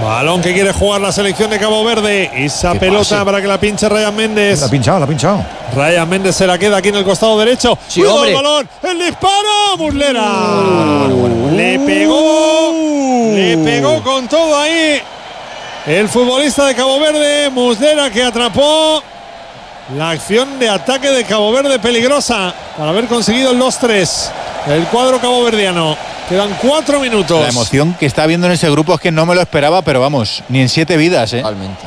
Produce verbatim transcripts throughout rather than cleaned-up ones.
Balón que quiere jugar la selección de Cabo Verde. Esa pelota pase para que la pinche Ryan Méndez. La ha pinchado, la ha pinchado. Ryan Méndez se la queda aquí en el costado derecho. Sí, Cuidado hombre. el balón. El disparo. Muslera. Bueno, bueno, bueno. Le pegó. Le pegó con todo ahí. El futbolista de Cabo Verde, Muslera, que atrapó la acción de ataque de Cabo Verde peligrosa para haber conseguido el dos tres. El cuadro caboverdiano. Quedan cuatro minutos. La emoción que está viendo en ese grupo es que no me lo esperaba, pero vamos, ni en siete vidas, ¿eh? Totalmente.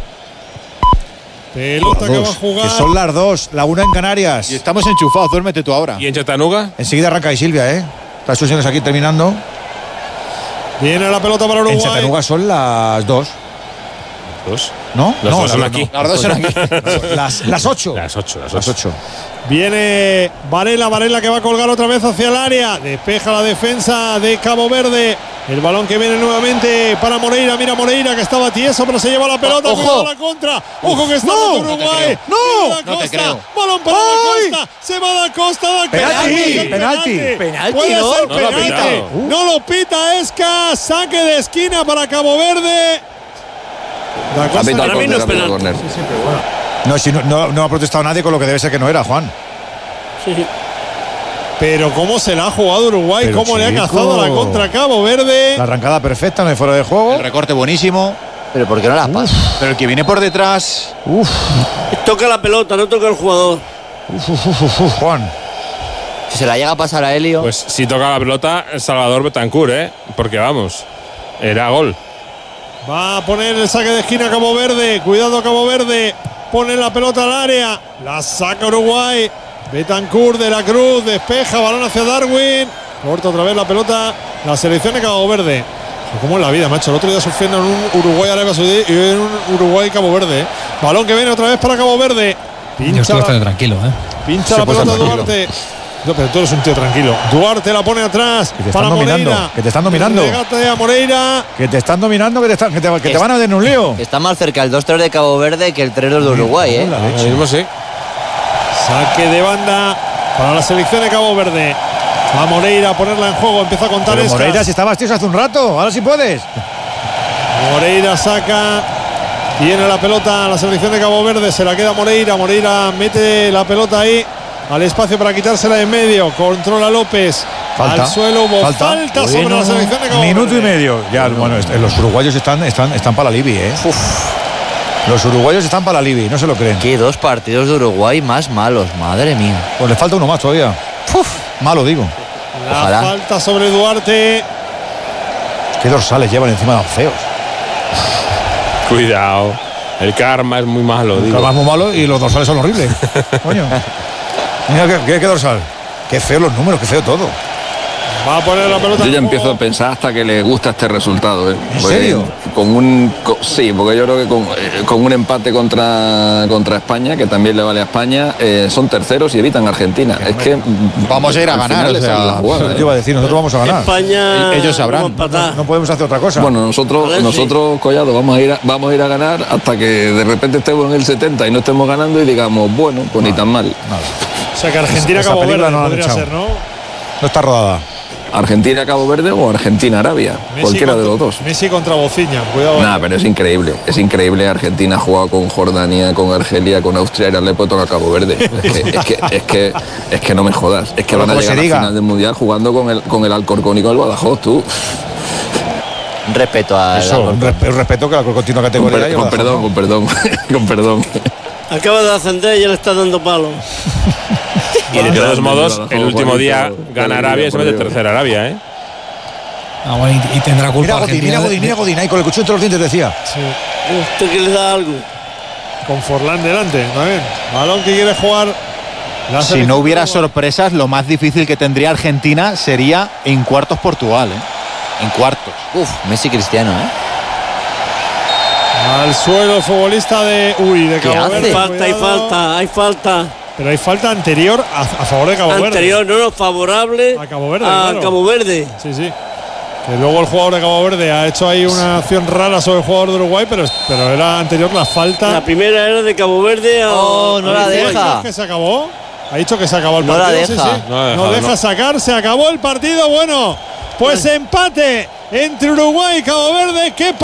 Pelota que va a jugar. Que son las dos, la una en Canarias. Y estamos enchufados, duérmete tú ahora. ¿Y en Chattanooga? Enseguida arranca y Silvia, ¿eh? Las sesiones aquí terminando. Viene la pelota para Uruguay. En Chattanooga son las dos. Dos. ¿No? Las no, dos son las- aquí. no. Las dos son aquí. Las, las ocho. Las ocho, las Las ocho. ocho. Viene Varela, Varela que va a colgar otra vez hacia el área. Despeja la defensa de Cabo Verde. El balón que viene nuevamente para Moreira. Mira Moreira que estaba tieso, pero se lleva la pelota. Ojo. Cuidado la contra. Ojo que está No, Uruguay. no te creo. Viene Da No, no te Costa. creo. Balón para ¡Ay! Da Costa. Se va Da Costa. Da Penalti, Puede ser penalti. Penalti, Puede ¿no? ser No lo ha penalti. pitado. No lo pita Esca. Saque de esquina para Cabo Verde. Da Costa. Capitán, Para mí no es córner, penalti. córner. No, si no, no, no ha protestado nadie con lo que debe ser que no era, Juan. Sí, sí. Pero cómo se la ha jugado Uruguay, Pero, cómo le ha chico. cazado la contra Cabo Verde. La arrancada perfecta, no hay fuera de juego. El recorte buenísimo, Pero ¿por qué no la pasa? pero el que viene por detrás. Uf, Toca la pelota, no toca el jugador. uf, uf, uf, uf, Juan. Si se la llega a pasar a Helio. Pues si toca la pelota, el Salvador Betancur, ¿eh? Porque vamos, era gol. Va a poner el saque de esquina Cabo Verde. Cuidado Cabo Verde. Pone la pelota al área. La saca Uruguay. Betancur de la Cruz. Despeja. Balón hacia Darwin. Corta otra vez la pelota. La selección de Cabo Verde. Como en la vida, macho. El otro día sufriendo en un Uruguay-Arabia Saudí y en un Uruguay-Cabo Verde. ¿eh? Balón que viene otra vez para Cabo Verde. Yo Pincha estoy la, bastante tranquilo, ¿eh? pincha Se la puede pelota estar tranquilo. Duarte. No, pero tú eres un tío tranquilo. Duarte la pone atrás. Que te para están dominando, Moreira. que te están dominando. Regate a Moreira. Que te están dominando, que te, están, que te, que te van a meter en un lío. Está más cerca el dos tres de Cabo Verde que el tres dos de Uruguay, ¿eh? La Ahora leche. mismo sí. Saque de banda para la selección de Cabo Verde. Va Moreira a ponerla en juego. Empieza a contar Pero Escas. Moreira, si estabas tieso hace un rato, ahora sí puedes. Moreira saca. Tiene la pelota la selección de Cabo Verde. Se la queda Moreira. Moreira mete la pelota ahí al espacio para quitársela de en medio. Controla López. Falta. Al suelo hubo falta, Falta. sobre Bueno, la selección de Cabo Minuto Verde. y medio. Ya, bueno, est- los uruguayos están, están, están para la Libi, ¿eh? Los uruguayos están para la Libi, no se lo creen. Qué dos partidos de Uruguay más malos, madre mía. Pues le falta uno más todavía. Malo, digo. La Ojalá. falta sobre Duarte. Qué dorsales llevan encima de los feos. Cuidado. El karma es muy malo, digo. Además, muy malo y los dorsales son horribles. Coño. Mira qué, qué, qué dorsal. Qué feo los números, qué feo todo. Va a poner la pelota. Yo ya en empiezo juego. a pensar hasta que le gusta este resultado. ¿eh? ¿En Porque serio? Con un, co- sí, porque yo creo que con, eh, con un empate contra, contra España, que también le vale a España, eh, son terceros y evitan a Argentina. Es que Vamos a ir a al ganar, final o le sea, sale la jugada, Yo ¿eh? iba a decir, nosotros vamos a ganar. España. Ellos sabrán. vamos a empatar. No podemos hacer otra cosa. Bueno, nosotros, A ver, nosotros Collado, vamos a ir a, vamos a ir a ganar hasta que de repente estemos en el setenta y no estemos ganando y digamos, bueno, pues ni tan mal. O sea que Argentina Esa Cabo película Verde no la han podría echado. ser, ¿no? No está rodada. Argentina, Cabo Verde o Argentina, Arabia. Messi Cualquiera de contra- los dos. Messi contra Bociña. Cuidado. Nada, pero es increíble, es increíble. Argentina ha jugado con Jordania, con Argelia, con Austria y ahora le puede tocar a Cabo Verde. Es que, es que, es que, es que no me jodas. Es que Pero van a como llegar a se la diga. final del Mundial jugando con el, con el Alcorcón y con el Badajoz, tú. Un respeto a Eso, un, resp- un respeto que la continua Con, categoría. per- y con Badajoz, perdón, ¿no? con perdón, con perdón. Acaba de ascender y ya le está dando palo. Y de todos modos, Juanito, el último día gana Arabia y se mete por Dios. tercera Arabia, ¿eh? Ah, bueno, y, y tendrá culpa Mira Godín, Argentina mira de- Godín, mira de- Godín. Ahí con el cuchillo entre los dientes decía. Sí. Usted que le da algo. Con Forlán delante. También. Balón que quiere jugar. la Si selección no de hubiera Uruguay. sorpresas, lo más difícil que tendría Argentina sería en cuartos Portugal, ¿eh? En cuartos. Uf, Messi Cristiano, ¿eh? Al suelo el futbolista de. Uy, de ¿Qué Cabo hace? Verde. Hay falta, hay cuidado. falta, hay falta. Pero hay falta anterior a, a favor de Cabo Anterior, no, no, favorable A Cabo Verde, a claro. Cabo Verde. Verde. Sí, sí. Que luego el jugador de Cabo Verde ha hecho ahí una acción rara sobre el jugador de Uruguay, pero, pero era anterior la falta. La primera era de Cabo Verde a. Oh, no a la Uruguay. deja. Que se acabó. Ha dicho que se acabó el No la partido. sí, deja. sí. No la deja, No deja no. sacar, se acabó el partido. Bueno, pues empate entre Uruguay y Cabo Verde. ¿Qué